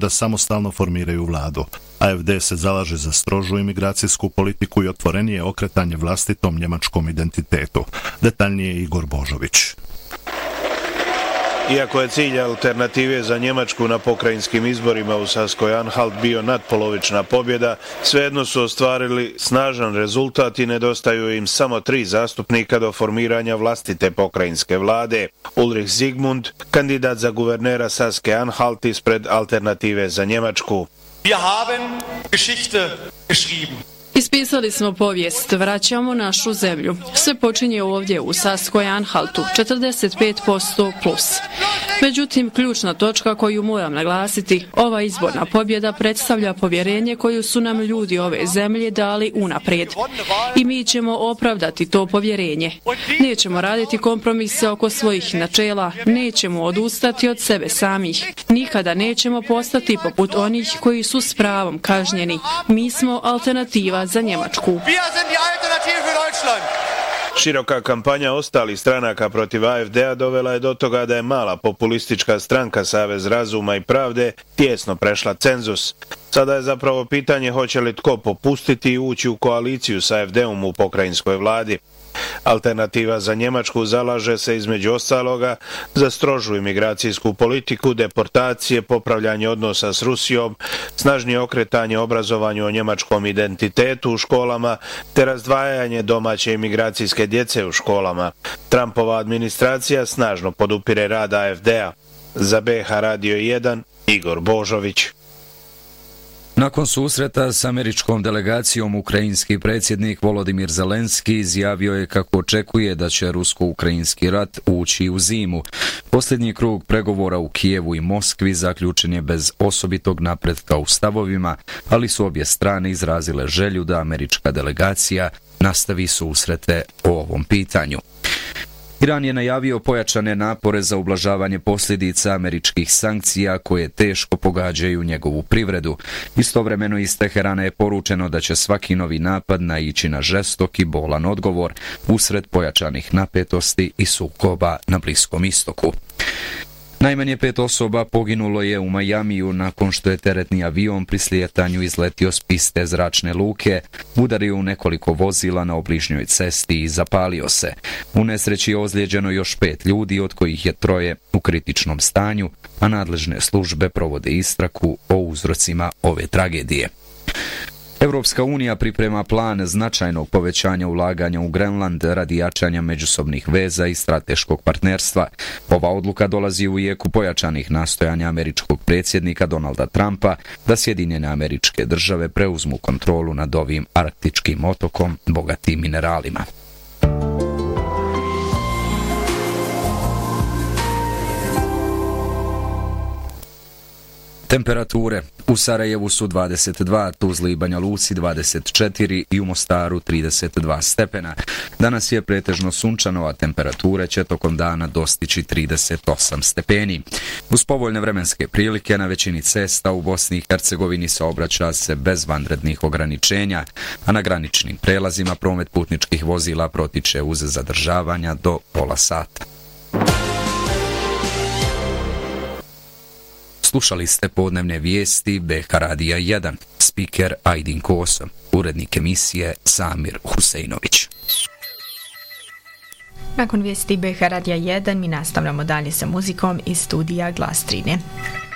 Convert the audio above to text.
da samostalno formiraju vladu. AfD se zalaže za strožu imigracijsku politiku i otvorenije okretanje vlastitom njemačkom identitetu. Detaljnije Igor Božović. Iako je cilj alternative za Njemačku na pokrajinskim izborima u Saskoj-Anhalt bio nadpolovična pobjeda, svejedno su ostvarili snažan rezultat i nedostaju im samo 3 zastupnika do formiranja vlastite pokrajinske vlade. Ulrich Zygmunt, kandidat za guvernera Saske-Anhalt ispred alternative za Njemačku. Wir haben Geschichte geschrieben. Ispisali smo povijest, vraćamo našu zemlju. Sve počinje ovdje u Saskoj-Anhaltu, 45% plus. Međutim, ključna točka koju moram naglasiti, ova izborna pobjeda predstavlja povjerenje koju su nam ljudi ove zemlje dali unaprijed. I mi ćemo opravdati to povjerenje. Nećemo raditi kompromise oko svojih načela, nećemo odustati od sebe samih. Nikada nećemo postati poput onih koji su s pravom kažnjeni. Mi smo alternativa za Njemačku. Široka kampanja ostalih stranaka protiv AfD-a dovela je do toga da je mala populistička stranka Savez razuma i pravde tijesno prešla cenzus. Sada je zapravo pitanje hoće li tko popustiti i ući u koaliciju sa AfD-om u pokrajinskoj vladi. Alternativa za Njemačku zalaže se između ostaloga za strožu imigracijsku politiku, deportacije, popravljanje odnosa s Rusijom, snažnije okretanje obrazovanju o njemačkom identitetu u školama te razdvajanje domaće imigracijske djece u školama. Trumpova administracija snažno podupire rad AfD-a. Za BH Radio 1, Igor Božović. Nakon susreta s američkom delegacijom, ukrajinski predsjednik Volodimir Zelenski izjavio je kako očekuje da će rusko-ukrajinski rat ući u zimu. Posljednji krug pregovora u Kijevu i Moskvi zaključen je bez osobitog napretka u stavovima, ali su obje strane izrazile želju da američka delegacija nastavi susrete o ovom pitanju. Iran je najavio pojačane napore za ublažavanje posljedica američkih sankcija koje teško pogađaju njegovu privredu. Istovremeno iz Teherana je poručeno da će svaki novi napad naići na žestok i bolan odgovor usred pojačanih napetosti i sukoba na Bliskom istoku. Najmanje 5 osoba poginulo je u Majamiju nakon što je teretni avion pri slijetanju izletio s piste zračne luke, udario u nekoliko vozila na obližnjoj cesti i zapalio se. U nesreći je ozlijeđeno još 5 ljudi, od kojih je 3 u kritičnom stanju, a nadležne službe provode istragu o uzrocima ove tragedije. Europska unija priprema plan značajnog povećanja ulaganja u Grenland radi jačanja međusobnih veza i strateškog partnerstva. Ova odluka dolazi u jeku pojačanih nastojanja američkog predsjednika Donalda Trumpa da Sjedinjene Američke Države preuzmu kontrolu nad ovim arktičkim otokom bogatim mineralima. Temperature u Sarajevu su 22, Tuzli i Banja Luci 24 i u Mostaru 32 stepena. Danas je pretežno sunčano, a temperature će tokom dana dostići 38 stepeni. Uz povoljne vremenske prilike na većini cesta u Bosni i Hercegovini saobraća se bez vanrednih ograničenja, a na graničnim prelazima promet putničkih vozila protiče uz zadržavanja do pola sata. Slušali ste podnevne vijesti BH Radija 1, spiker Ajdin Koso, urednik emisije Samir Huseinović. Nakon vijesti BH Radija 1 mi nastavljamo dalje sa muzikom iz studija Glas Trine.